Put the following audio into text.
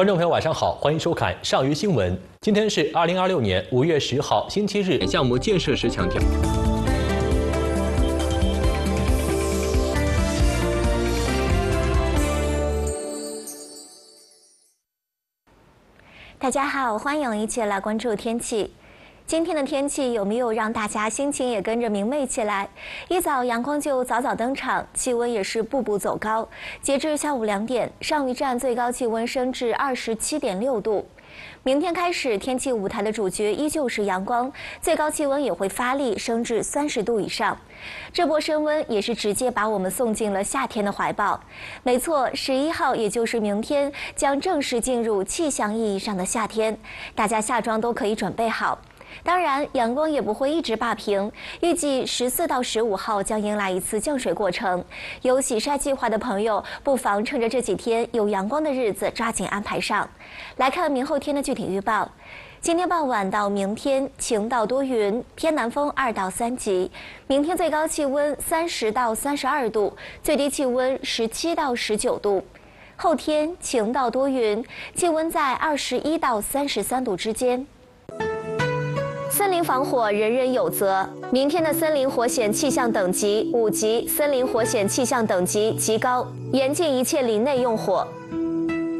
观众朋友，晚上好，欢迎收看上虞新闻。今天是2026年5月10号，星期日。项目建设时强调。 大家好，欢迎一起来关注天气。今天的天气有没有让大家心情也跟着明媚起来？一早阳光就早早登场，气温也是步步走高。截至下午2点，上虞站最高气温升至27.6度。明天开始，天气舞台的主角依旧是阳光，最高气温也会发力升至30度以上。这波升温也是直接把我们送进了夏天的怀抱。没错，11号也就是明天将正式进入气象意义上的夏天，大家夏装都可以准备好。当然，阳光也不会一直霸屏，预计14到15号将迎来一次降水过程。有洗晒计划的朋友，不妨趁着这几天有阳光的日子抓紧安排上。来看明后天的具体预报。今天傍晚到明天晴到多云，偏南风2到3级。明天最高气温30到32度，最低气温17到19度。后天晴到多云，气温在21到33度之间。森林防火人人有责。明天的森林火险气象等级5级，森林火险气象等级极高，严禁一切林内用火。